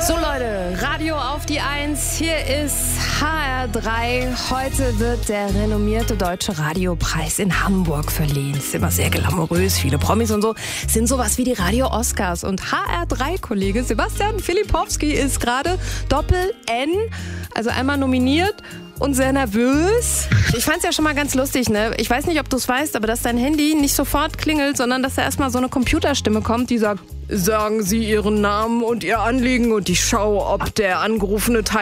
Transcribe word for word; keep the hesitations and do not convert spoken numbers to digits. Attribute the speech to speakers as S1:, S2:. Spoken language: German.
S1: So Leute, Radio auf die Eins, hier ist H R drei. Heute wird der renommierte Deutsche Radiopreis in Hamburg verliehen. Ist immer sehr glamourös, viele Promis und so. Sind sowas wie die Radio-Oscars. Und H R drei Kollege Sebastian Filipowski ist gerade Doppel-N, also einmal nominiert und sehr nervös. Ich fand's ja schon mal ganz lustig, ne? Ich weiß nicht, ob du es weißt, aber dass dein Handy nicht sofort klingelt, sondern dass da erstmal so eine Computerstimme kommt, die sagt, sagen Sie Ihren Namen und Ihr Anliegen und ich schaue, ob der angerufene Teil